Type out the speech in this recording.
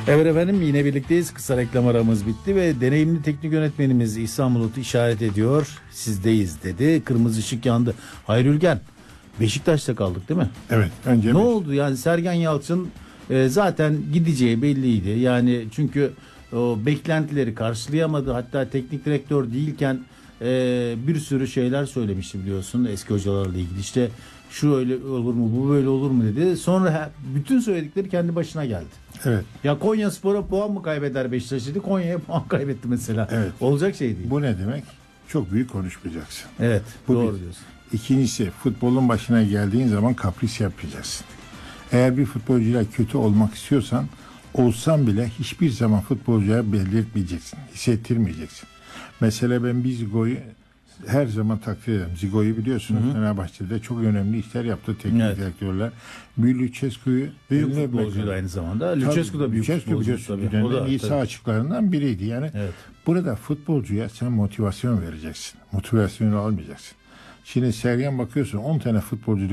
Evet efendim, yine birlikteyiz. Kısa reklam aramız bitti ve deneyimli teknik yönetmenimiz İhsan Bulut işaret ediyor. Sizdeyiz dedi. Kırmızı ışık yandı. Hayır Ülgen, Beşiktaş'ta kaldık değil mi? Evet. Önce Ne oldu yani? Sergen Yalçın zaten gideceği belliydi. Yani çünkü o beklentileri karşılayamadı. Hatta teknik direktör değilken bir sürü şeyler söylemişti biliyorsun eski hocalarla ilgili. İşte şu öyle olur mu, bu böyle olur mu dedi. Sonra bütün söyledikleri kendi başına geldi. Evet. Ya Konyaspor'a puan mı kaybeder Beşiktaş dedi. Konya'ya puan kaybetti mesela. Evet. Olacak şey değil. Bu ne demek? Çok büyük konuşmayacaksın. Evet. Bu doğru bir. diyorsun. İkincisi, futbolun başına geldiğin zaman kapris yapmayacaksın. Eğer bir futbolcuyla kötü olmak istiyorsan, olsan bile hiçbir zaman futbolcuya belirtmeyeceksin. Hissettirmeyeceksin. Mesela ben Zigo'yu her zaman takdir ederim. Zigo'yu biliyorsunuz, Fenerbahçe'de çok önemli işler yaptı teknik direktörler. Lucescu'yu büyük futbolcuydu aynı zamanda. Lucescu da büyük futbolcu tabii. O da iyi sağ açıklarından biriydi. Yani evet. Burada futbolcuya sen motivasyon vereceksin. Motivasyonu almayacaksın. Şimdi Sergen bakıyorsun 10 tane futbolcu